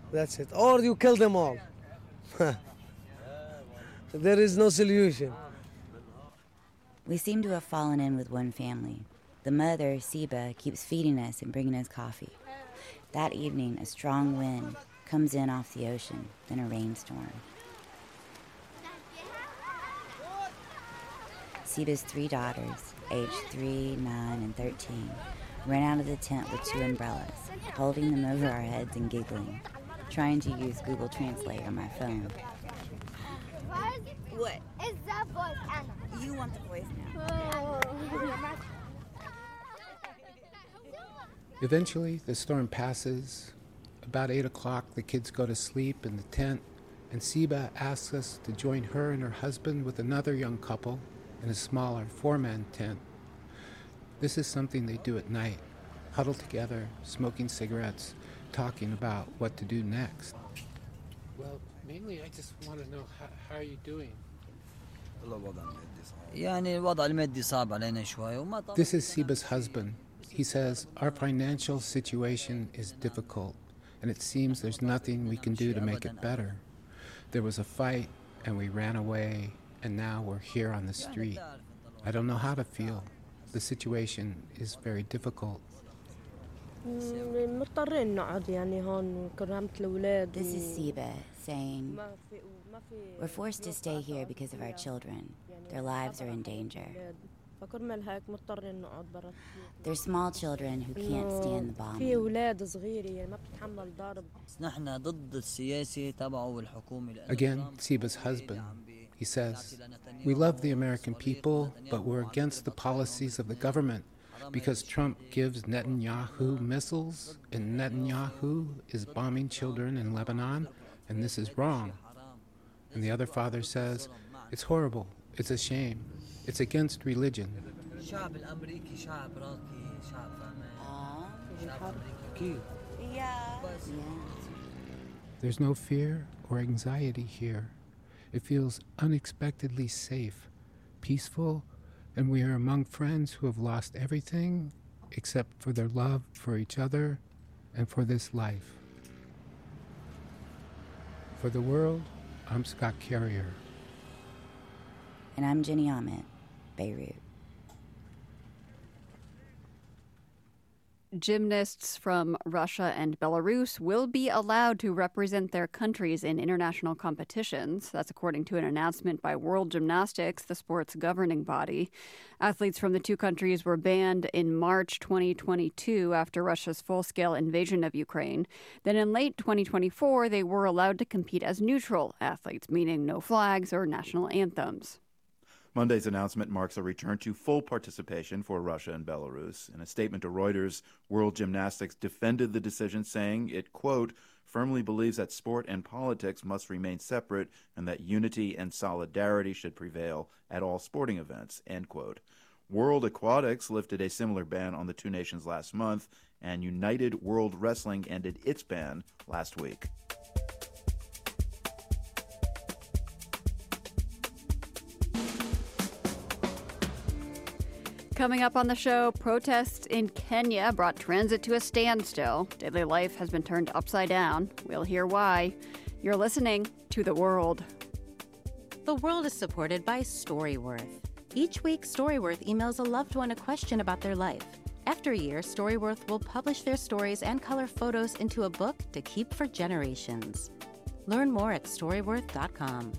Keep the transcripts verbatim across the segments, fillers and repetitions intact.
That's it. Or you kill them all. There is no solution. We seem to have fallen in with one family. The mother, Siba, keeps feeding us and bringing us coffee. That evening, a strong wind comes in off the ocean, then a rainstorm. Siba's three daughters, aged three, nine, and thirteen, ran out of the tent with two umbrellas, holding them over our heads and giggling, trying to use Google Translate on my phone. What? It's the voice, Anna. You want the voice now. Eventually, the storm passes. About eight o'clock, the kids go to sleep in the tent, and Siba asks us to join her and her husband with another young couple in a smaller four-man tent. This is something they do at night, huddle together, smoking cigarettes, talking about what to do next. Well, mainly I just want to know, how, how are you doing? This is Siba's husband. He says, our financial situation is difficult, and it seems there's nothing we can do to make it better. There was a fight, and we ran away, and now we're here on the street. I don't know how to feel. The situation is very difficult. This is Siba saying, we're forced to stay here because of our children. Their lives are in danger. They're small children who can't stand the bombing. Again, Siba's husband. He says, we love the American people, but we're against the policies of the government because Trump gives Netanyahu missiles and Netanyahu is bombing children in Lebanon, and this is wrong. And the other father says, it's horrible, it's a shame, it's against religion. There's no fear or anxiety here. It feels unexpectedly safe, peaceful, and we are among friends who have lost everything except for their love for each other and for this life. For the world, I'm Scott Carrier. And I'm Jenny Ahmed, Beirut. Gymnasts from Russia and Belarus will be allowed to represent their countries in international competitions. That's according to an announcement by World Gymnastics, the sport's governing body. Athletes from the two countries were banned in March twenty twenty-two after Russia's full-scale invasion of Ukraine. Then in late twenty twenty-four, they were allowed to compete as neutral athletes, meaning no flags or national anthems. Monday's announcement marks a return to full participation for Russia and Belarus. In a statement to Reuters, World Gymnastics defended the decision, saying it, quote, firmly believes that sport and politics must remain separate and that unity and solidarity should prevail at all sporting events, end quote. World Aquatics lifted a similar ban on the two nations last month, and United World Wrestling ended its ban last week. Coming up on the show, protests in Kenya brought transit to a standstill. Daily life has been turned upside down. We'll hear why. You're listening to The World. The World is supported by Storyworth. Each week, Storyworth emails a loved one a question about their life. After a year, Storyworth will publish their stories and color photos into a book to keep for generations. Learn more at storyworth dot com.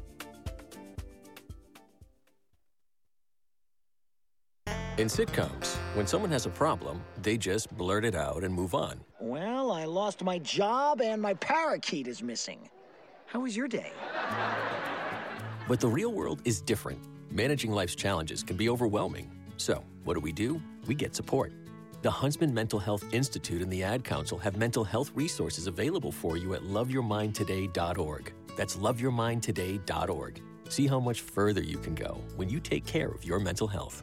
In sitcoms, when someone has a problem, they just blurt it out and move on. Well, I lost my job and my parakeet is missing. How was your day? But the real world is different. Managing life's challenges can be overwhelming. So, what do we do? We get support. The Huntsman Mental Health Institute and the Ad Council have mental health resources available for you at love your mind today dot org. That's love your mind today dot org. See how much further you can go when you take care of your mental health.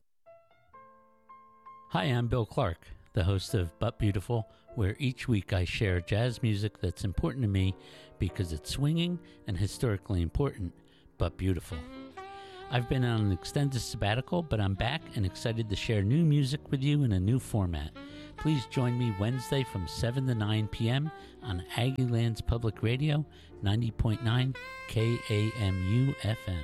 Hi, I'm Bill Clark, the host of But Beautiful, where each week I share jazz music that's important to me because it's swinging and historically important, but beautiful. I've been on an extended sabbatical, but I'm back and excited to share new music with you in a new format. Please join me Wednesday from seven to nine p.m. on Aggieland's Public Radio, ninety point nine K A M U F M.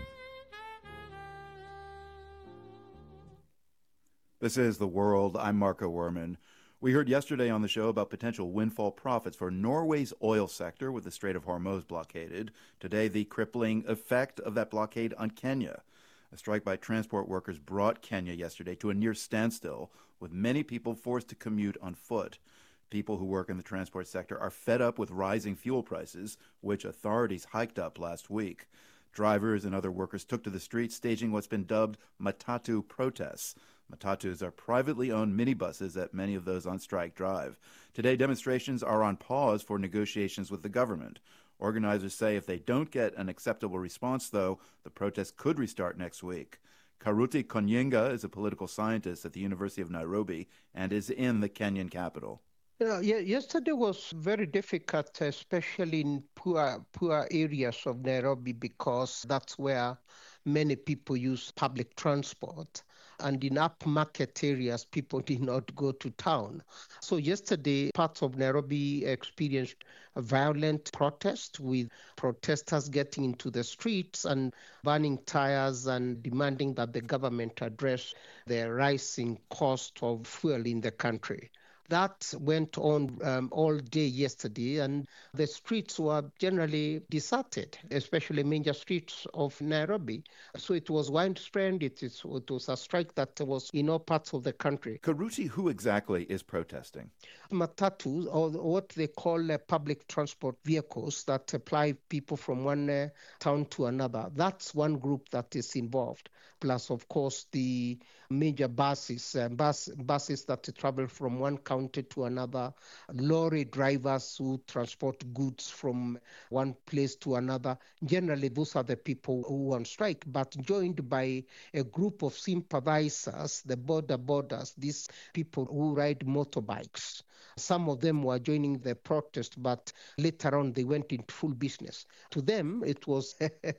This is The World. I'm Marco Werman. We heard yesterday on the show about potential windfall profits for Norway's oil sector with the Strait of Hormuz blockaded. Today, the crippling effect of that blockade on Kenya. A strike by transport workers brought Kenya yesterday to a near standstill, with many people forced to commute on foot. People who work in the transport sector are fed up with rising fuel prices, which authorities hiked up last week. Drivers and other workers took to the streets, staging what's been dubbed Matatu protests. Matatus are privately owned minibuses that many of those on strike drive. Today, demonstrations are on pause for negotiations with the government. Organizers say if they don't get an acceptable response, though, the protests could restart next week. Karuti Konyenga is a political scientist at the University of Nairobi and is in the Kenyan capital. Yeah, yeah, yesterday was very difficult, especially in poor, poor areas of Nairobi, because that's where many people use public transport. And in upmarket areas, people did not go to town. So yesterday, parts of Nairobi experienced a violent protest, with protesters getting into the streets and burning tires and demanding that the government address the rising cost of fuel in the country. That went on um, all day yesterday, and the streets were generally deserted, especially major streets of Nairobi. So it was widespread. It, is, it was a strike that was in all parts of the country. Karuti, who exactly is protesting? Matatus, or what they call uh, public transport vehicles that supply people from one uh, town to another. That's one group that is involved. Plus, of course, the major buses, uh, bus, buses that travel from one county to another, lorry drivers who transport goods from one place to another. Generally, those are the people who are on strike, but joined by a group of sympathizers, the border borders, these people who ride motorbikes. Some of them were joining the protest, but later on they went into full business. To them, it was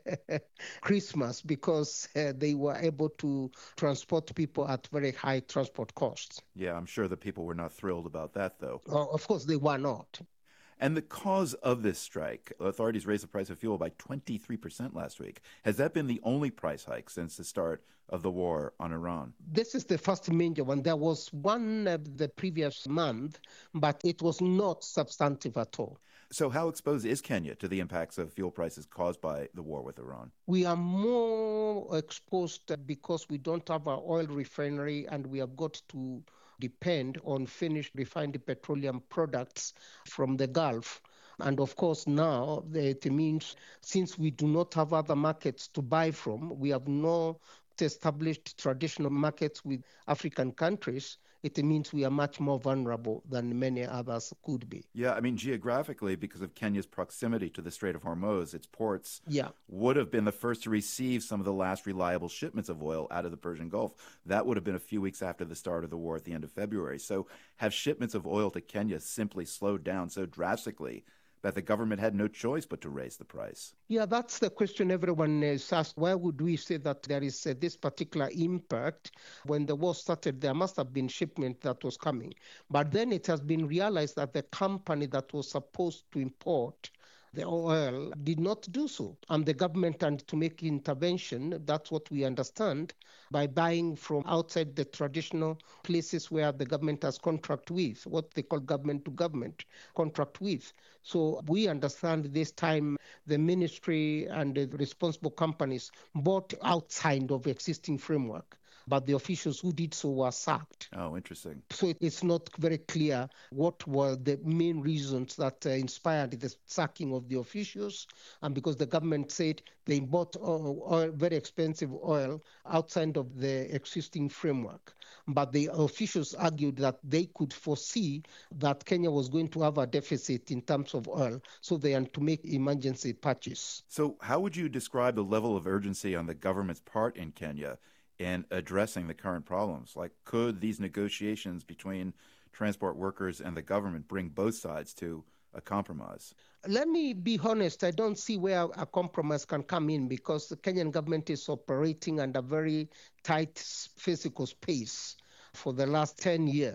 Christmas, because uh, they were able to transport people at very high transport costs. Yeah, I'm sure the people were not thrilled about that, though. Uh, of course, they were not. And the cause of this strike, authorities raised the price of fuel by twenty-three percent last week. Has that been the only price hike since the start of the war on Iran? This is the first major one. There was one uh, the previous month, but it was not substantive at all. So how exposed is Kenya to the impacts of fuel prices caused by the war with Iran? We are more exposed because we don't have our oil refinery, and we have got to depend on finished refined petroleum products from the Gulf. And of course, now it means, since we do not have other markets to buy from, we have no established traditional markets with African countries, it means we are much more vulnerable than many others could be. Yeah, I mean, geographically, because of Kenya's proximity to the Strait of Hormuz, its ports yeah. would have been the first to receive some of the last reliable shipments of oil out of the Persian Gulf. That would have been a few weeks after the start of the war at the end of February. So have shipments of oil to Kenya simply slowed down so drastically that the government had no choice but to raise the price? Yeah, that's the question everyone is asked. Why would we say that there is uh, this particular impact? When the war started, there must have been shipment that was coming. But then it has been realized that the company that was supposed to import the oil did not do so. And the government had to make intervention, that's what we understand, by buying from outside the traditional places where the government has contract with, what they call government to government contract with. So we understand this time the ministry and the responsible companies bought outside of existing framework, but the officials who did so were sacked. Oh, interesting. So it's not very clear what were the main reasons that uh, inspired the sacking of the officials. And because the government said they bought oil, oil, very expensive oil outside of the existing framework. But the officials argued that they could foresee that Kenya was going to have a deficit in terms of oil, so they had to make emergency purchase. So how would you describe the level of urgency on the government's part in Kenya in addressing the current problems? Like, could these negotiations between transport workers and the government bring both sides to a compromise? Let me be honest, I don't see where a compromise can come in, because the Kenyan government is operating under very tight physical space for the last ten years.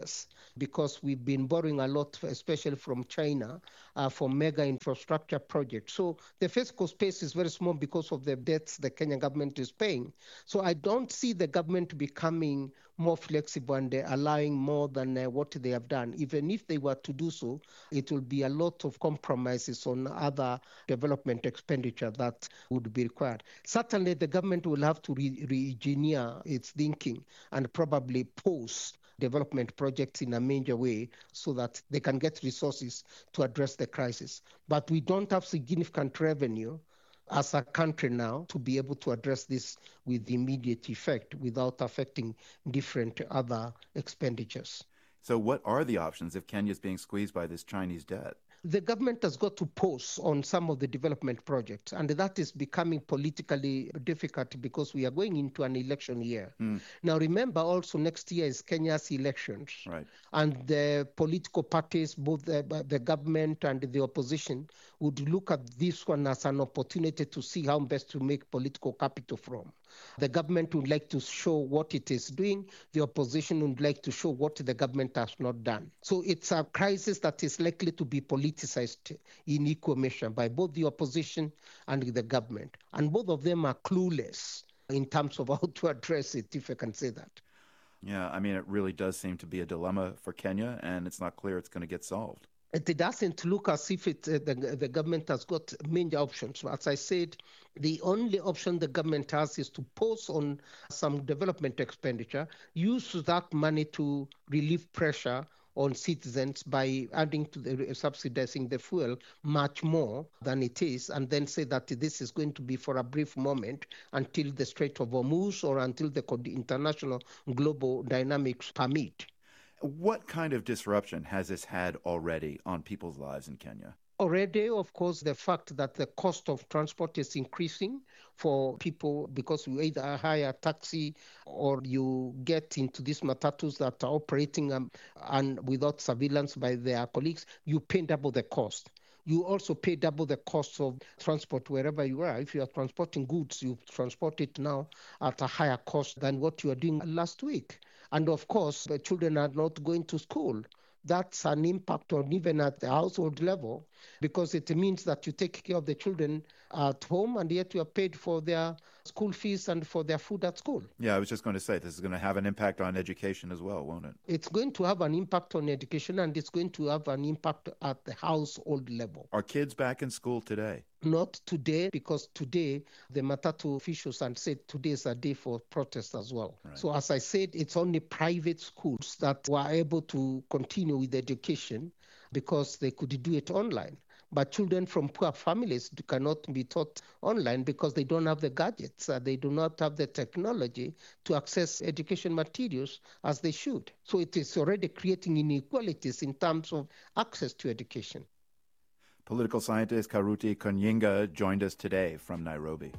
because we've been borrowing a lot, especially from China, uh, for mega infrastructure projects. So the fiscal space is very small because of the debts the Kenyan government is paying. So I don't see the government becoming more flexible and uh, allowing more than uh, what they have done. Even if they were to do so, it will be a lot of compromises on other development expenditure that would be required. Certainly, the government will have to re- re-engineer its thinking and probably pause development projects in a major way so that they can get resources to address the crisis. But we don't have significant revenue as a country now to be able to address this with immediate effect without affecting different other expenditures. So what are the options if Kenya is being squeezed by this Chinese debt? The government has got to pause on some of the development projects, and that is becoming politically difficult because we are going into an election year. Mm. Now, remember also next year is Kenya's elections. Right. And the political parties, both the, the government and the opposition, would look at this one as an opportunity to see how best to make political capital from. The government would like to show what it is doing. The opposition would like to show what the government has not done. So it's a crisis that is likely to be politicized in equal measure by both the opposition and the government. And both of them are clueless in terms of how to address it, if I can say that. Yeah, I mean, it really does seem to be a dilemma for Kenya, and it's not clear it's going to get solved. It doesn't look as if it, uh, the, the government has got many options. As I said, the only option the government has is to pause on some development expenditure, use that money to relieve pressure on citizens by adding to the subsidizing the fuel much more than it is, and then say that this is going to be for a brief moment until the Strait of Hormuz or until the international global dynamics permit. What kind of disruption has this had already on people's lives in Kenya? Already, of course, the fact that the cost of transport is increasing for people because you either hire a taxi or you get into these matatus that are operating um, and without surveillance by their colleagues, you pay double the cost. You also pay double the cost of transport wherever you are. If you are transporting goods, you transport it now at a higher cost than what you were doing last week. And of course, the children are not going to school. That's an impact on even at the household level, because it means that you take care of the children at home and yet you are paid for their school fees and for their food at school. Yeah, I was just going to say, this is going to have an impact on education as well, won't it? It's going to have an impact on education, and it's going to have an impact at the household level. Are kids back in school today? Not today, because today the Matatu officials had said today is a day for protest as well. Right. So as I said, it's only private schools that were able to continue with education because they could do it online. But children from poor families cannot be taught online because they don't have the gadgets. Uh, they do not have the technology to access education materials as they should. So it is already creating inequalities in terms of access to education. Political scientist Karuti Konyinga joined us today from Nairobi.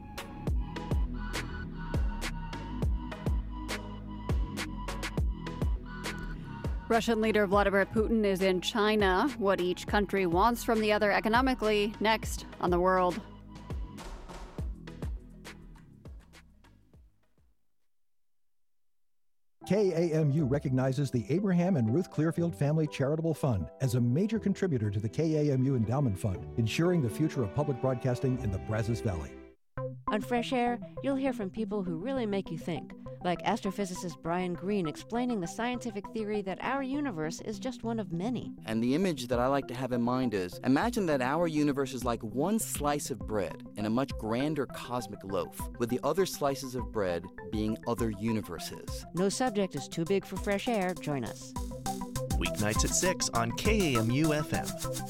Russian leader Vladimir Putin is in China. What each country wants from the other economically, next on The World. K A M U recognizes the Abraham and Ruth Clearfield Family Charitable Fund as a major contributor to the K A M U Endowment Fund, ensuring the future of public broadcasting in the Brazos Valley. On Fresh Air, you'll hear from people who really make you think, like astrophysicist Brian Greene explaining the scientific theory that our universe is just one of many. And the image that I like to have in mind is, imagine that our universe is like one slice of bread in a much grander cosmic loaf, with the other slices of bread being other universes. No subject is too big for Fresh Air. Join us. Weeknights at six on K A M U F M.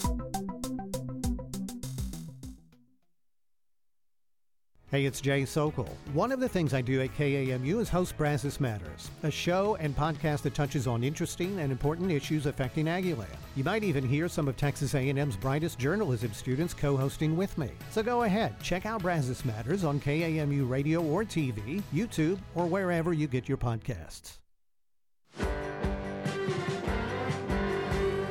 Hey, it's Jay Sokol. One of the things I do at K A M U is host Brazos Matters, a show and podcast that touches on interesting and important issues affecting Aggieland. You might even hear some of Texas A and M's brightest journalism students co-hosting with me. So go ahead, check out Brazos Matters on K A M U Radio or T V, YouTube, or wherever you get your podcasts.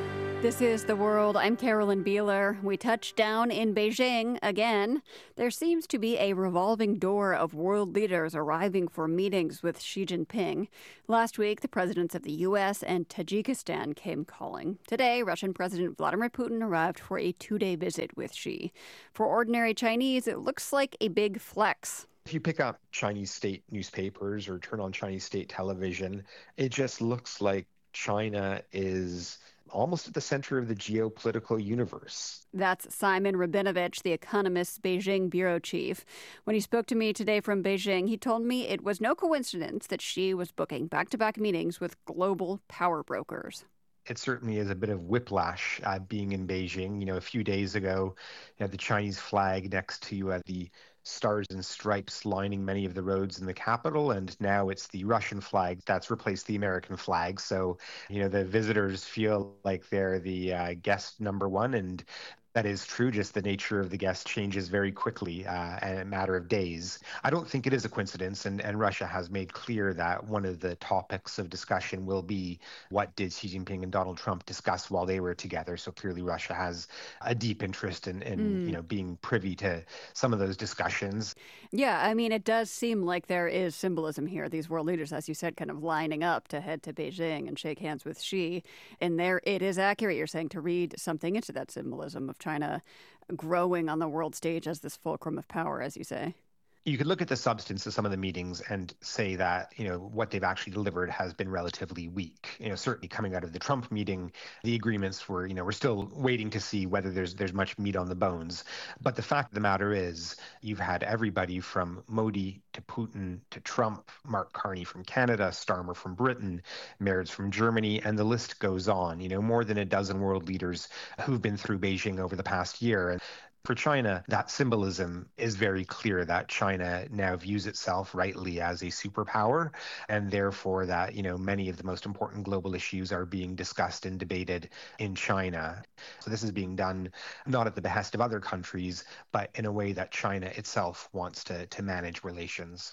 This is The World. I'm Carolyn Beeler. We touch down in Beijing again. There seems to be a revolving door of world leaders arriving for meetings with Xi Jinping. Last week, the presidents of the U S and Tajikistan came calling. Today, Russian President Vladimir Putin arrived for a two-day visit with Xi. For ordinary Chinese, it looks like a big flex. If you pick up Chinese state newspapers or turn on Chinese state television, it just looks like China is almost at the center of the geopolitical universe. That's Simon Rabinovich, the Economist's Beijing bureau chief. When he spoke to me today from Beijing, he told me it was no coincidence that Xi was booking back-to-back meetings with global power brokers. It certainly is a bit of whiplash uh, being in Beijing. You know, a few days ago, you had the Chinese flag next to uh, the stars and stripes lining many of the roads in the capital, and now it's the Russian flag that's replaced the American flag. So, you know, the visitors feel like they're the uh, guest number one, and that is true. Just the nature of the guest changes very quickly uh, in a matter of days. I don't think it is a coincidence, and, and Russia has made clear that one of the topics of discussion will be what did Xi Jinping and Donald Trump discuss while they were together. So clearly Russia has a deep interest in, in mm. you know, being privy to some of those discussions. Yeah, I mean, it does seem like there is symbolism here. These world leaders, as you said, kind of lining up to head to Beijing and shake hands with Xi. And there it is accurate, you're saying, to read something into that symbolism of China growing on the world stage as this fulcrum of power, as you say. You could look at the substance of some of the meetings and say that, you know, what they've actually delivered has been relatively weak. You know, certainly coming out of the Trump meeting, the agreements were, you know, we're still waiting to see whether there's there's much meat on the bones. But the fact of the matter is, you've had everybody from Modi to Putin to Trump, Mark Carney from Canada, Starmer from Britain, Merz from Germany, and the list goes on. You know, more than a dozen world leaders who've been through Beijing over the past year. And for China, that symbolism is very clear that China now views itself rightly as a superpower, and therefore that, you know, many of the most important global issues are being discussed and debated in China. So this is being done not at the behest of other countries, but in a way that China itself wants to, to manage relations.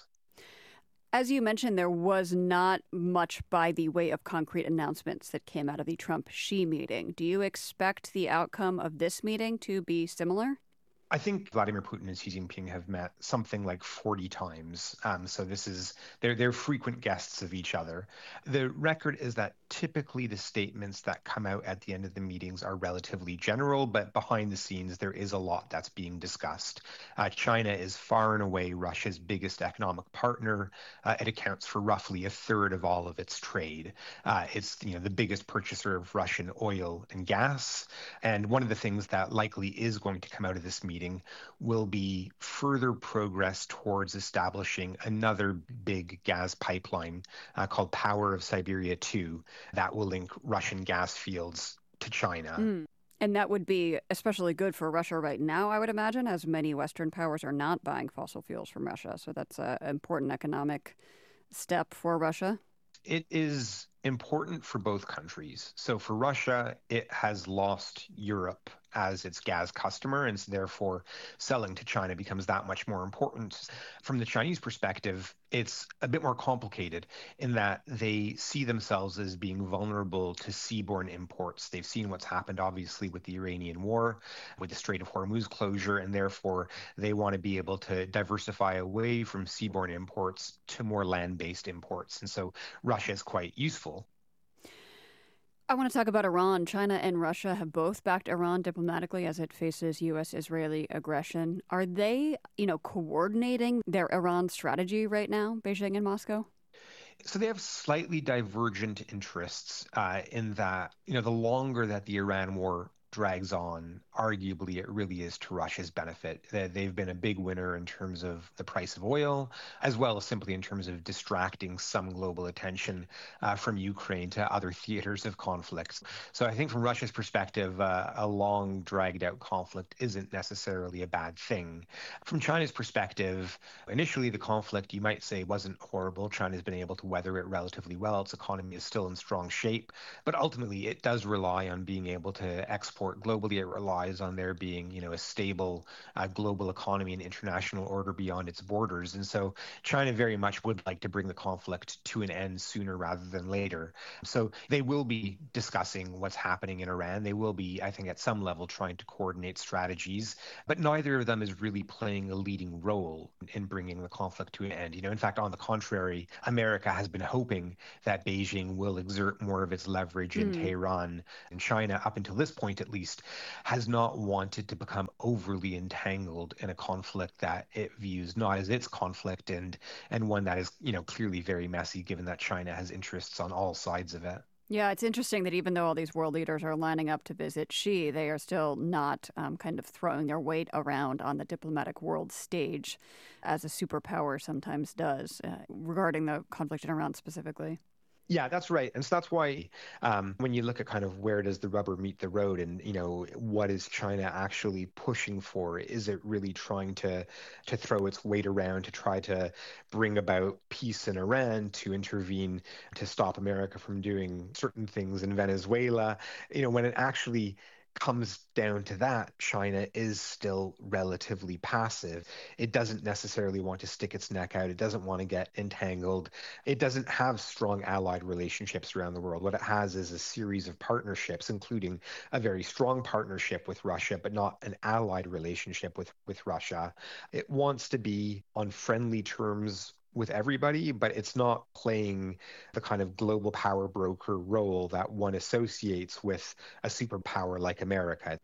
As you mentioned, there was not much by the way of concrete announcements that came out of the Trump-Xi meeting. Do you expect the outcome of this meeting to be similar? I think Vladimir Putin and Xi Jinping have met something like forty times. Um, so this is, they're, they're frequent guests of each other. The record is that typically the statements that come out at the end of the meetings are relatively general, but behind the scenes, there is a lot that's being discussed. Uh, China is far and away Russia's biggest economic partner. Uh, it accounts for roughly a third of all of its trade. Uh, it's, you know, the biggest purchaser of Russian oil and gas. And one of the things that likely is going to come out of this meeting will be further progress towards establishing another big gas pipeline uh, called Power of Siberia two that will link Russian gas fields to China. Mm. And that would be especially good for Russia right now, I would imagine, as many Western powers are not buying fossil fuels from Russia. So that's an important economic step for Russia. It is important for both countries. So for Russia, it has lost Europe as its gas customer, and so therefore selling to China becomes that much more important. From the Chinese perspective, it's a bit more complicated in that they see themselves as being vulnerable to seaborne imports. They've seen what's happened, obviously, with the Iranian war, with the Strait of Hormuz closure, and therefore they want to be able to diversify away from seaborne imports to more land-based imports. And so Russia is quite useful. I want to talk about Iran. China and Russia have both backed Iran diplomatically as it faces U S-Israeli aggression. Are they, you know, coordinating their Iran strategy right now, Beijing and Moscow? So they have slightly divergent interests uh, in that, you know, the longer that the Iran war drags on, arguably it really is to Russia's benefit. They've been a big winner in terms of the price of oil, as well as simply in terms of distracting some global attention uh, from Ukraine to other theaters of conflict. So I think from Russia's perspective, uh, a long dragged out conflict isn't necessarily a bad thing. From China's perspective, initially the conflict, you might say, wasn't horrible. China's been able to weather it relatively well. Its economy is still in strong shape, but ultimately it does rely on being able to export sport globally. It relies on there being, you know, a stable uh, global economy and international order beyond its borders. And so China very much would like to bring the conflict to an end sooner rather than later. So they will be discussing what's happening in Iran. They will be, I think, at some level trying to coordinate strategies, but neither of them is really playing a leading role in bringing the conflict to an end. You know, in fact, on the contrary, America has been hoping that Beijing will exert more of its leverage in mm. Tehran, and China, up until this point at least, has not wanted to become overly entangled in a conflict that it views not as its conflict and and one that is, you know, clearly very messy, given that China has interests on all sides of it. Yeah, it's interesting that even though all these world leaders are lining up to visit Xi, they are still not um, kind of throwing their weight around on the diplomatic world stage, as a superpower sometimes does, uh, regarding the conflict in Iran specifically. Yeah, that's right. And so that's why um, when you look at kind of where does the rubber meet the road and, you know, what is China actually pushing for? Is it really trying to to throw its weight around to try to bring about peace in Iran, to intervene to stop America from doing certain things in Venezuela? You know, when it actually comes down to that, China is still relatively passive. It doesn't necessarily want to stick its neck out. It doesn't want to get entangled. It doesn't have strong allied relationships around the world. What it has is a series of partnerships, including a very strong partnership with Russia, but not an allied relationship with, with Russia. It wants to be on friendly terms with everybody, but it's not playing the kind of global power broker role that one associates with a superpower like America.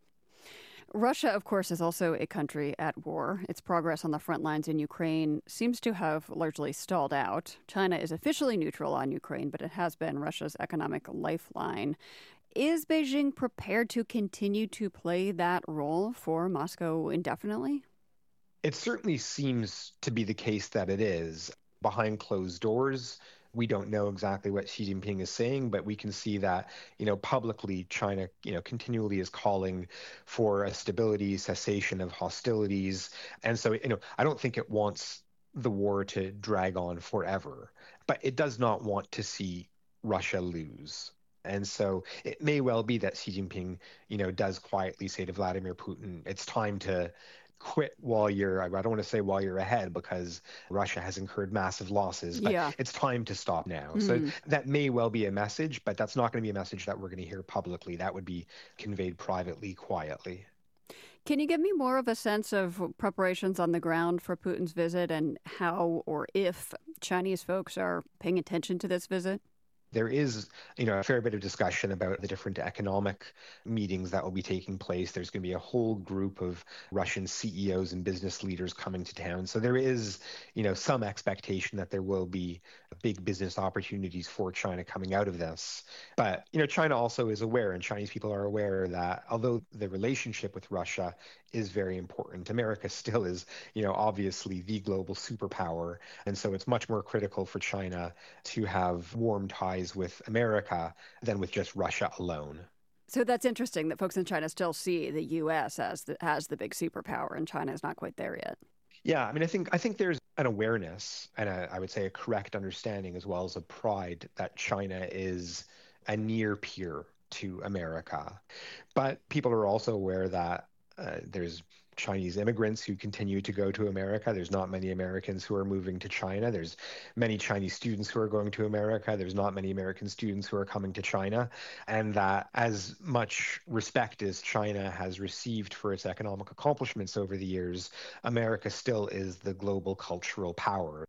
Russia, of course, is also a country at war. Its progress on the front lines in Ukraine seems to have largely stalled out. China is officially neutral on Ukraine, but it has been Russia's economic lifeline. Is Beijing prepared to continue to play that role for Moscow indefinitely? It certainly seems to be the case that it is. Behind closed doors, we don't know exactly what Xi Jinping is saying, but we can see that, you know, publicly China, you know, continually is calling for a stability, cessation of hostilities. And so, you know, I don't think it wants the war to drag on forever, but it does not want to see Russia lose. And so it may well be that Xi Jinping, you know, does quietly say to Vladimir Putin, it's time to quit while you're, I don't want to say while you're ahead, because Russia has incurred massive losses, but yeah. it's time to stop now. Mm. So that may well be a message, but that's not going to be a message that we're going to hear publicly. That would be conveyed privately, quietly. Can you give me more of a sense of preparations on the ground for Putin's visit and how or if Chinese folks are paying attention to this visit? There is, you know, a fair bit of discussion about the different economic meetings that will be taking place. There's going to be a whole group of Russian C E Os and business leaders coming to town. So there is, you know, some expectation that there will be big business opportunities for China coming out of this. But, you know, China also is aware, and Chinese people are aware, that although the relationship with Russia is very important, America still is, you know, obviously the global superpower. And so it's much more critical for China to have warm ties with America than with just Russia alone. So that's interesting that folks in China still see the U S as the, as the big superpower, and China is not quite there yet. Yeah, I mean, I think I think there's an awareness and a, I would say a correct understanding, as well as a pride, that China is a near peer to America. But people are also aware that uh, there's Chinese immigrants who continue to go to America. There's not many Americans who are moving to China. There's many Chinese students who are going to America. There's not many American students who are coming to China. And that as much respect as China has received for its economic accomplishments over the years, America still is the global cultural power.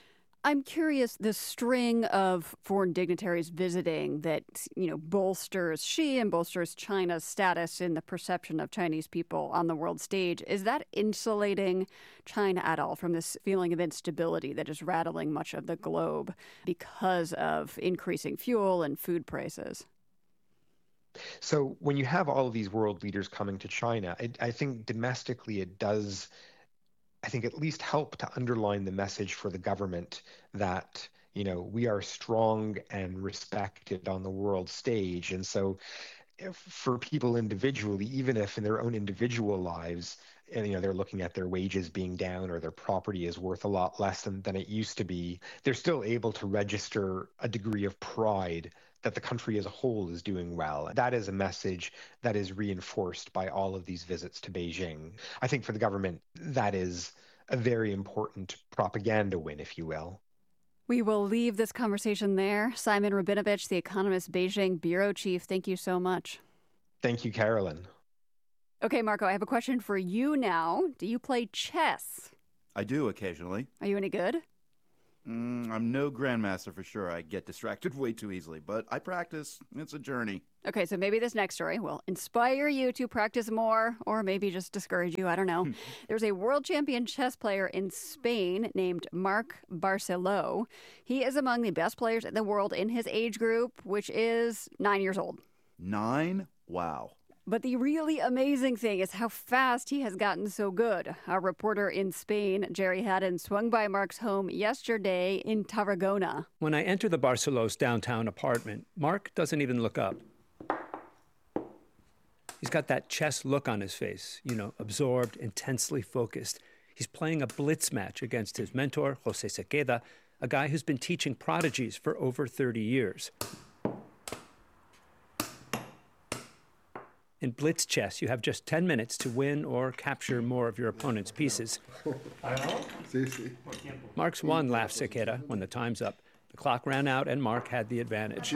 I'm curious, the string of foreign dignitaries visiting that, you know, bolsters Xi and bolsters China's status in the perception of Chinese people on the world stage, is that insulating China at all from this feeling of instability that is rattling much of the globe because of increasing fuel and food prices? So when you have all of these world leaders coming to China, I, I think domestically it does I think at least help to underline the message for the government that, you know, we are strong and respected on the world stage. And so for people individually, even if in their own individual lives, and you know they're looking at their wages being down or their property is worth a lot less than, than it used to be, they're still able to register a degree of pride that the country as a whole is doing well. That is a message that is reinforced by all of these visits to Beijing. I think for the government, that is a very important propaganda win, if you will. We will leave this conversation there. Simon Rabinovich, The Economist Beijing bureau chief, thank you so much. Thank you, Carolyn. Okay, Marco, I have a question for you now. Do you play chess? I do occasionally. Are you any good? Mm, I'm no grandmaster for sure. I get distracted way too easily, but I practice. It's a journey. Okay, so maybe this next story will inspire you to practice more, or maybe just discourage you. I don't know. There's a world champion chess player in Spain named Marc Barceló. He is among the best players in the world in his age group, which is nine years old. Nine? Wow. But the really amazing thing is how fast he has gotten so good. Our reporter in Spain, Jerry Haddon, swung by Marc's home yesterday in Tarragona. When I enter the Barceló's downtown apartment, Marc doesn't even look up. He's got that chess look on his face, you know, absorbed, intensely focused. He's playing a blitz match against his mentor, José Sequeda, a guy who's been teaching prodigies for over thirty years. In blitz chess, you have just ten minutes to win or capture more of your opponent's pieces. Marc's won, laughed Sequeda, when the time's up. The clock ran out and Marc had the advantage.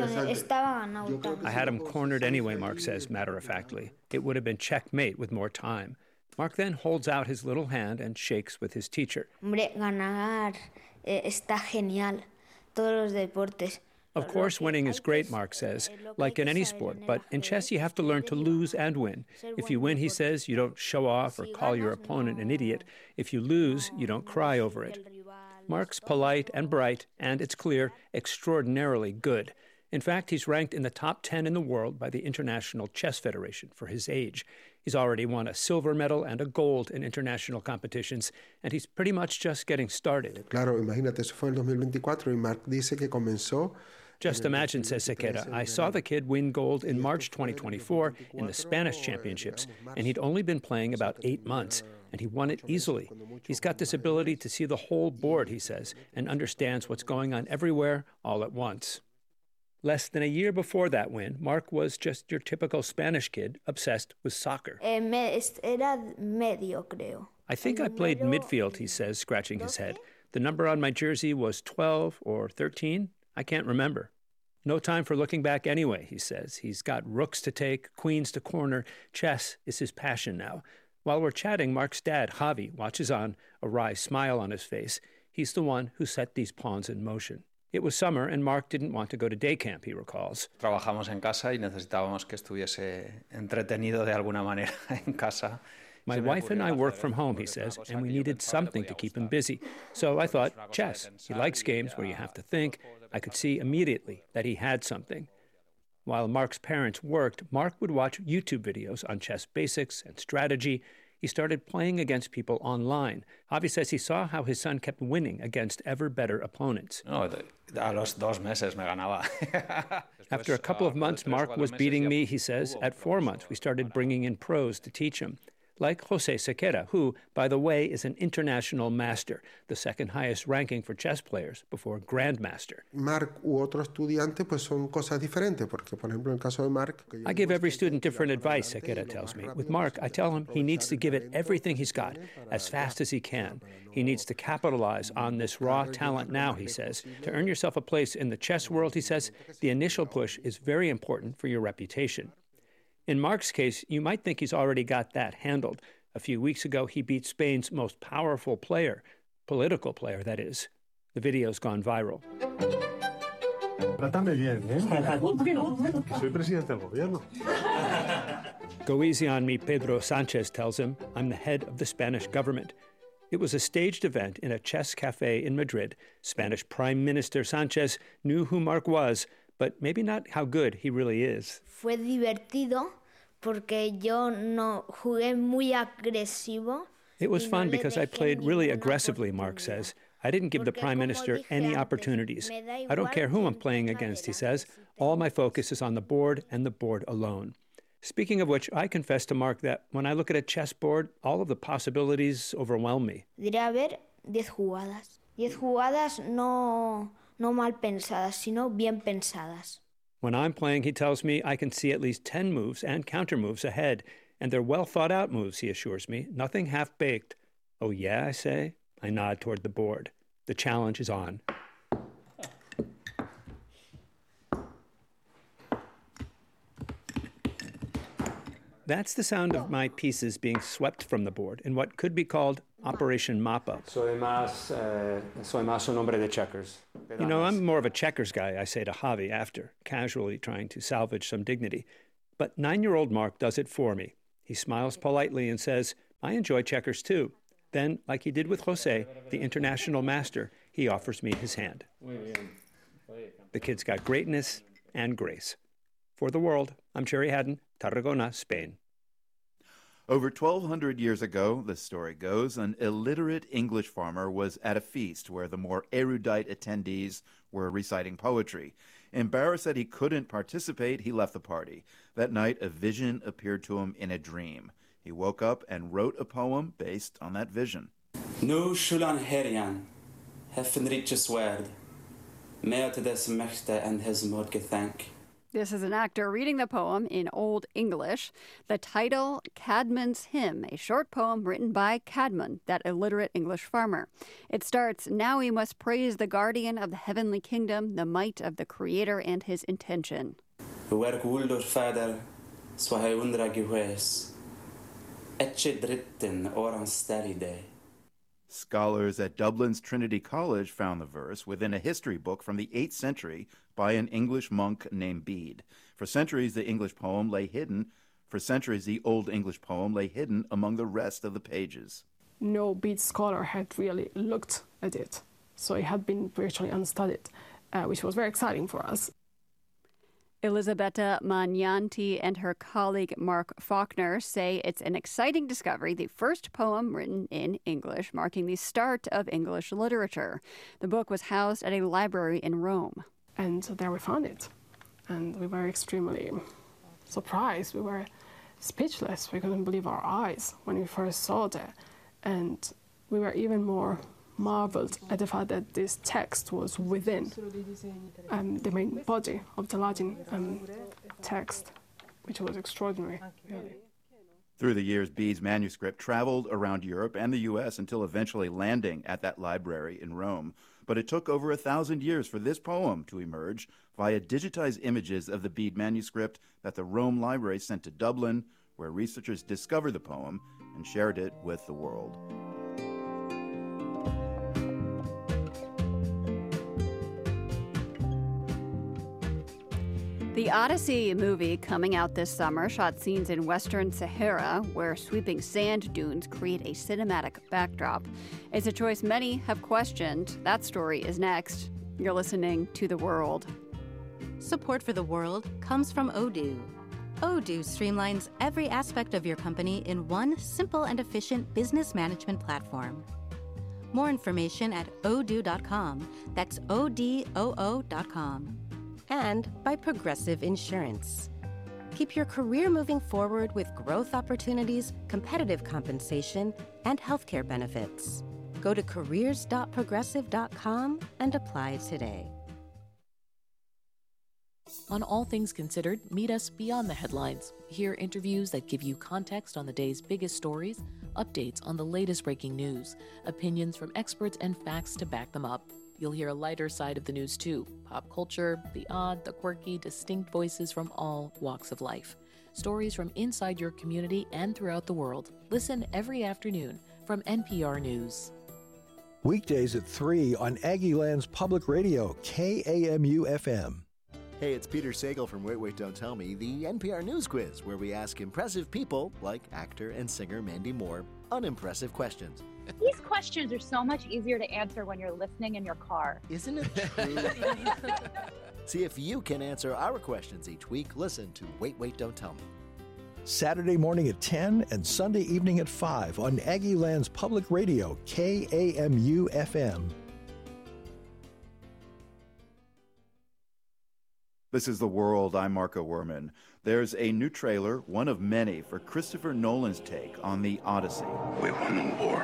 I had him cornered anyway, Marc says, matter-of-factly. It would have been checkmate with more time. Marc then holds out his little hand and shakes with his teacher. Of course, winning is great, Marc says, like in any sport, but in chess you have to learn to lose and win. If you win, he says, you don't show off or call your opponent an idiot. If you lose, you don't cry over it. Marc's polite and bright, and it's clear, extraordinarily good. In fact, he's ranked in the top ten in the world by the International Chess Federation for his age. He's already won a silver medal and a gold in international competitions, and he's pretty much just getting started. Claro, imagínate, eso fue en dos mil veinticuatro y Marc dice que comenzó. Just imagine, says Sequeda, I saw the kid win gold in March twenty twenty-four in the Spanish championships, and he'd only been playing about eight months, and he won it easily. He's got this ability to see the whole board, he says, and understands what's going on everywhere all at once. Less than a year before that win, Marc was just your typical Spanish kid obsessed with soccer. I think I played midfield, he says, scratching his head. The number on my jersey was twelve or thirteen. I can't remember. No time for looking back anyway, he says. He's got rooks to take, queens to corner. Chess is his passion now. While we're chatting, Marc's dad, Javi, watches on, a wry smile on his face. He's the one who set these pawns in motion. It was summer, and Marc didn't want to go to day camp, he recalls. Trabajamos en casa y necesitábamos que estuviese entretenido de alguna manera en casa. My wife and I work from home, he says, and we needed something to keep him busy. So I thought, chess. He likes games where you have to think. I could see immediately that he had something. While Marc's parents worked, Marc would watch YouTube videos on chess basics and strategy. He started playing against people online. Javi says he saw how his son kept winning against ever better opponents. No, a los dos meses me ganaba. After a couple of months, Marc was beating me, he says. At four months, we started bringing in pros to teach him. Like José Sequeda, who, by the way, is an international master, the second highest ranking for chess players before grandmaster. Marc u otro estudiante pues son cosas diferentes, porque por ejemplo en el caso de Marc. I give every student different advice, Sequeda tells me. With Marc, I tell him he needs to give it everything he's got, as fast as he can. He needs to capitalize on this raw talent now, he says. To earn yourself a place in the chess world, he says, the initial push is very important for your reputation. In Marc's case, you might think he's already got that handled. A few weeks ago, he beat Spain's most powerful player, political player, that is. The video's gone viral. Trátame bien, ¿eh? Soy presidente del gobierno. Go easy on me, Pedro Sanchez tells him. I'm the head of the Spanish government. It was a staged event in a chess cafe in Madrid. Spanish Prime Minister Sanchez knew who Marc was, but maybe not how good he really is. Fue divertido porque yo no jugué muy agresivo. It was fun because I played really aggressively, Marc says. I didn't give the Prime Minister any opportunities. I don't care who I'm playing against, he says. All my focus is on the board and the board alone. Speaking of which, I confess to Mark that when I look at a chessboard, all of the possibilities overwhelm me. Diré a ver diez jugadas. Diez jugadas no, no mal pensadas, sino bien pensadas. When I'm playing, he tells me, I can see at least ten moves and counter moves ahead, and they're well-thought-out moves, he assures me, nothing half-baked. Oh, yeah, I say? I nod toward the board. The challenge is on. That's the sound of my pieces being swept from the board in what could be called Operation Mop-Up. Soy más, uh, soy más un hombre de checkers. You know, I'm more of a checkers guy, I say to Javi after, casually trying to salvage some dignity. But nine-year-old Mark does it for me. He smiles politely and says, I enjoy checkers too. Then, like he did with Jose, the international master, he offers me his hand. The kid's got greatness and grace. For the world, I'm Cherry Haddon, Tarragona, Spain. Over twelve hundred years ago, the story goes, an illiterate English farmer was at a feast where the more erudite attendees were reciting poetry. Embarrassed that he couldn't participate, he left the party. That night, a vision appeared to him in a dream. He woke up and wrote a poem based on that vision. Nu shulan herian, heffen riches word, mehr to des mechte and his modge thank. This is an actor reading the poem in Old English. The title, Caedmon's Hymn, a short poem written by Caedmon, that illiterate English farmer. It starts, now we must praise the guardian of the heavenly kingdom, the might of the Creator and his intention. Werk wuldur fader, swahe undra gewes, etche dritten oran starry day. Scholars at Dublin's Trinity College found the verse within a history book from the eighth century by an English monk named Bede. For centuries, the English poem lay hidden. For centuries, the Old English poem lay hidden among the rest of the pages. No Bede scholar had really looked at it, so it had been virtually unstudied, uh, which was very exciting for us. Elisabetta Magnanti and her colleague Mark Faulkner say it's an exciting discovery, the first poem written in English, marking the start of English literature. The book was housed at a library in Rome. And there we found it. And we were extremely surprised. We were speechless. We couldn't believe our eyes when we first saw it. And we were even more marveled at the fact that this text was within um, the main body of the Latin um, text, which was extraordinary, really. Through the years, Bede's manuscript traveled around Europe and the U S until eventually landing at that library in Rome. But it took over a thousand years for this poem to emerge via digitized images of the Bede manuscript that the Rome Library sent to Dublin, where researchers discovered the poem and shared it with the world. The Odyssey movie, coming out this summer, shot scenes in Western Sahara, where sweeping sand dunes create a cinematic backdrop. It's a choice many have questioned. That story is next. You're listening to The World. Support for The World comes from Odoo. Odoo streamlines every aspect of your company in one simple and efficient business management platform. More information at odoo dot com. That's O D O O dot com. And by Progressive Insurance. Keep your career moving forward with growth opportunities, competitive compensation, and healthcare benefits. Go to careers dot progressive dot com and apply today. On All Things Considered, meet us beyond the headlines. Hear interviews that give you context on the day's biggest stories, updates on the latest breaking news, opinions from experts, and facts to back them up. You'll hear a lighter side of the news too. Pop culture, the odd, the quirky, distinct voices from all walks of life. Stories from inside your community and throughout the world. Listen every afternoon from N P R News. Weekdays at three on Aggieland's Public Radio, K A M U F M. Hey, it's Peter Sagal from Wait, Wait, Don't Tell Me, the N P R News Quiz, where we ask impressive people, like actor and singer Mandy Moore, unimpressive questions. These questions are so much easier to answer when you're listening in your car. Isn't it true? See if you can answer our questions each week. Listen to Wait, Wait, Don't Tell Me. Saturday morning at ten and Sunday evening at five on Aggieland's Public Radio, K A M U F M. This is The World. I'm Marco Werman. There's a new trailer, one of many, for Christopher Nolan's take on the Odyssey. We won the war.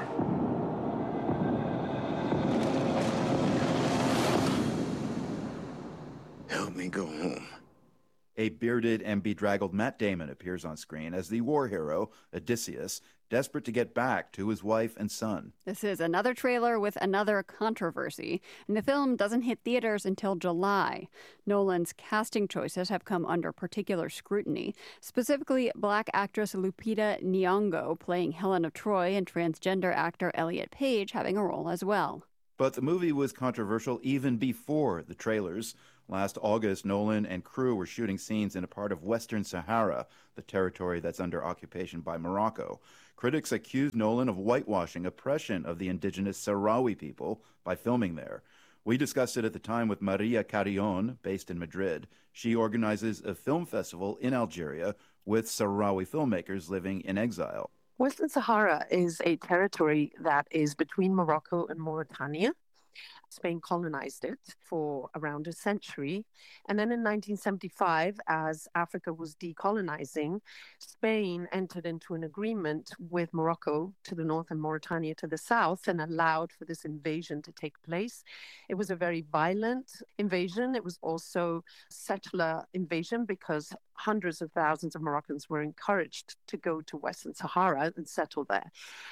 Help me go home. A bearded and bedraggled Matt Damon appears on screen as the war hero, Odysseus, desperate to get back to his wife and son. This is another trailer with another controversy, and the film doesn't hit theaters until July. Nolan's casting choices have come under particular scrutiny, specifically black actress Lupita Nyong'o playing Helen of Troy and transgender actor Elliot Page having a role as well. But the movie was controversial even before the trailers. Last August, Nolan and crew were shooting scenes in a part of Western Sahara, the territory that's under occupation by Morocco. Critics accused Nolan of whitewashing oppression of the indigenous Sahrawi people by filming there. We discussed it at the time with Maria Carrion, based in Madrid. She organizes a film festival in Algeria with Sahrawi filmmakers living in exile. Western Sahara is a territory that is between Morocco and Mauritania. Spain colonized it for around a century. And then in nineteen seventy-five, as Africa was decolonizing, Spain entered into an agreement with Morocco to the north and Mauritania to the south and allowed for this invasion to take place. It was a very violent invasion. It was also settler invasion because hundreds of thousands of Moroccans were encouraged to go to Western Sahara and settle there.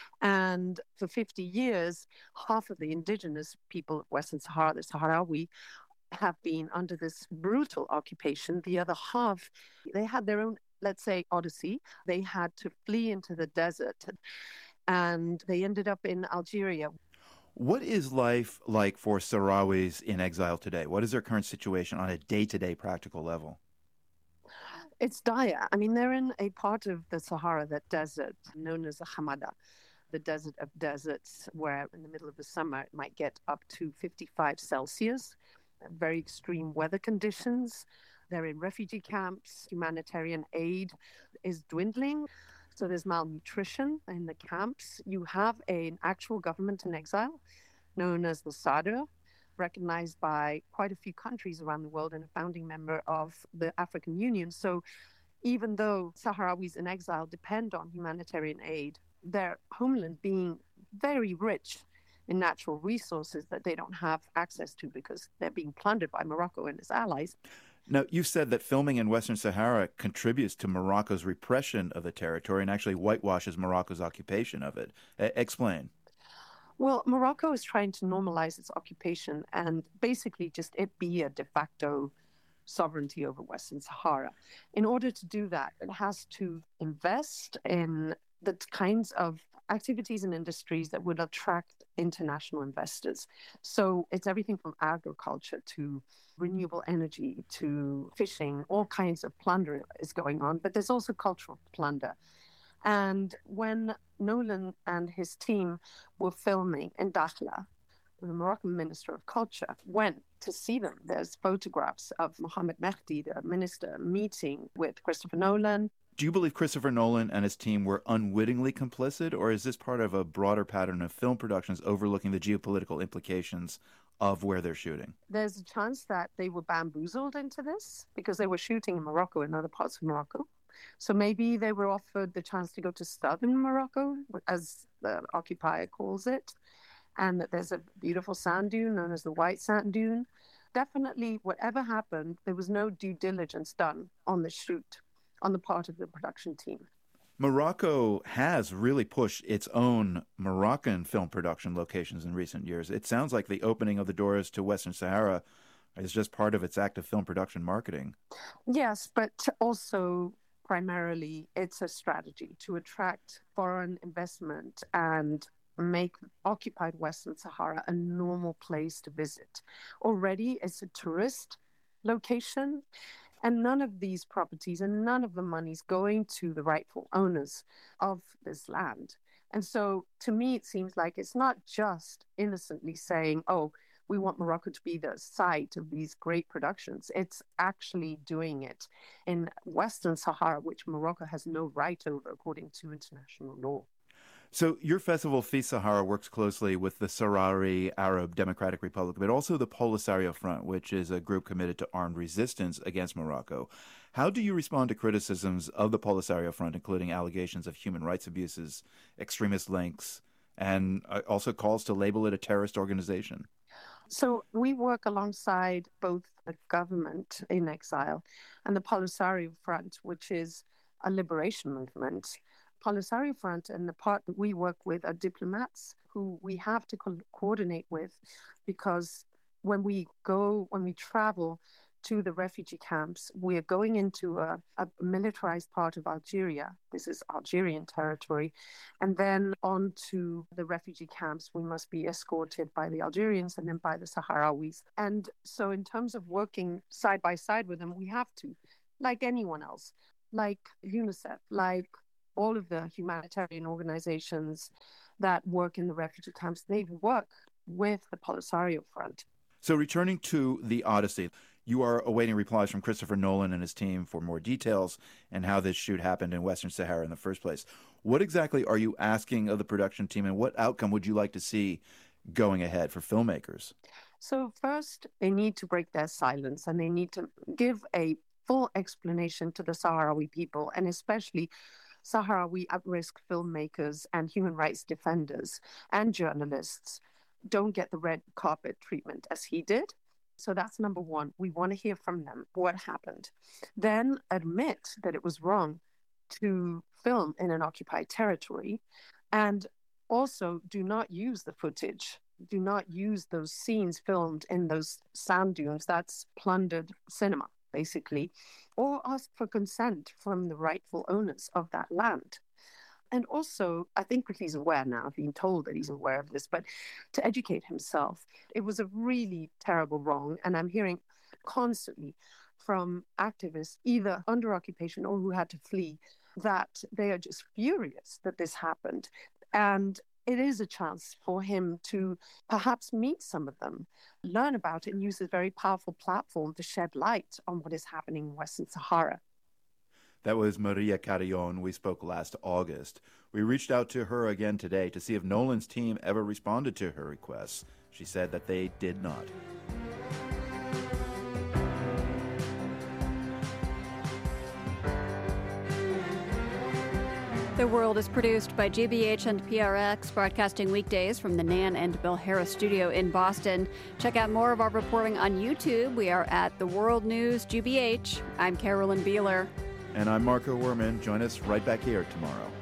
And for fifty years, half of the indigenous people of Western Sahara, the Sahrawi, have been under this brutal occupation. The other half, they had their own, let's say, odyssey. They had to flee into the desert, and they ended up in Algeria. What is life like for Sahrawis in exile today? What is their current situation on a day-to-day practical level? It's dire. I mean, they're in a part of the Sahara, that desert, known as the Hamada, the desert of deserts, where in the middle of the summer it might get up to fifty-five Celsius, very extreme weather conditions. They're in refugee camps. Humanitarian aid is dwindling. So there's malnutrition in the camps. You have an actual government in exile known as the Sadr, recognized by quite a few countries around the world and a founding member of the African Union. So even though Sahrawis in exile depend on humanitarian aid, their homeland being very rich in natural resources that they don't have access to because they're being plundered by Morocco and its allies. Now, you've said that filming in Western Sahara contributes to Morocco's repression of the territory and actually whitewashes Morocco's occupation of it. E- explain. Well, Morocco is trying to normalize its occupation and basically just it be a de facto sovereignty over Western Sahara. In order to do that, it has to invest in the kinds of activities and industries that would attract international investors. So it's everything from agriculture to renewable energy to fishing, all kinds of plunder is going on, but there's also cultural plunder. And when Nolan and his team were filming in Dakhla, the Moroccan Minister of Culture went to see them. There's photographs of Mohamed Mehdi, the minister, meeting with Christopher Nolan. Do you believe Christopher Nolan and his team were unwittingly complicit, or is this part of a broader pattern of film productions overlooking the geopolitical implications of where they're shooting? There's a chance that they were bamboozled into this because they were shooting in Morocco and other parts of Morocco. So maybe they were offered the chance to go to southern Morocco, as the occupier calls it, and that there's a beautiful sand dune known as the White Sand Dune. Definitely, whatever happened, there was no due diligence done on the shoot on the part of the production team. Morocco has really pushed its own Moroccan film production locations in recent years. It sounds like the opening of the doors to Western Sahara is just part of its active film production marketing. Yes, but also primarily it's a strategy to attract foreign investment and make occupied Western Sahara a normal place to visit. Already it's a tourist location. And none of these properties and none of the money's going to the rightful owners of this land. And so to me, it seems like it's not just innocently saying, oh, we want Morocco to be the site of these great productions. It's actually doing it in Western Sahara, which Morocco has no right over according to international law. So your festival, Feast Sahara, works closely with the Sahrawi Arab Democratic Republic, but also the Polisario Front, which is a group committed to armed resistance against Morocco. How do you respond to criticisms of the Polisario Front, including allegations of human rights abuses, extremist links, and also calls to label it a terrorist organization? So we work alongside both the government in exile and the Polisario Front, which is a liberation movement. Polisario Front and the part that we work with are diplomats who we have to co- coordinate with, because when we go, when we travel to the refugee camps, we are going into a, a militarized part of Algeria. This is Algerian territory. And then on to the refugee camps, we must be escorted by the Algerians and then by the Sahrawis. And so in terms of working side by side with them, we have to, like anyone else, like UNICEF, like all of the humanitarian organizations that work in the refugee camps, they work with the Polisario Front. So returning to the Odyssey, you are awaiting replies from Christopher Nolan and his team for more details and how this shoot happened in Western Sahara in the first place. What exactly are you asking of the production team, and what outcome would you like to see going ahead for filmmakers? So first, they need to break their silence, and they need to give a full explanation to the Sahrawi people, and especially Sahrawi at-risk filmmakers and human rights defenders and journalists don't get the red carpet treatment as he did. So that's number one. We want to hear from them what happened. Then admit that it was wrong to film in an occupied territory, and also do not use the footage. Do not use those scenes filmed in those sand dunes. That's plundered cinema, basically, or ask for consent from the rightful owners of that land. And also, I think he's aware now, being told that he's aware of this, but to educate himself. It was a really terrible wrong, and I'm hearing constantly from activists, either under occupation or who had to flee, that they are just furious that this happened. And it is a chance for him to perhaps meet some of them, learn about it, and use this very powerful platform to shed light on what is happening in Western Sahara. That was Maria Carrion. We spoke last August. We reached out to her again today to see if Nolan's team ever responded to her requests. She said that they did not. The World is produced by G B H and P R X, broadcasting weekdays from the Nan and Bill Harris studio in Boston. Check out more of our reporting on YouTube. We are at The World News G B H. I'm Carolyn Beeler. And I'm Marco Werman. Join us right back here tomorrow.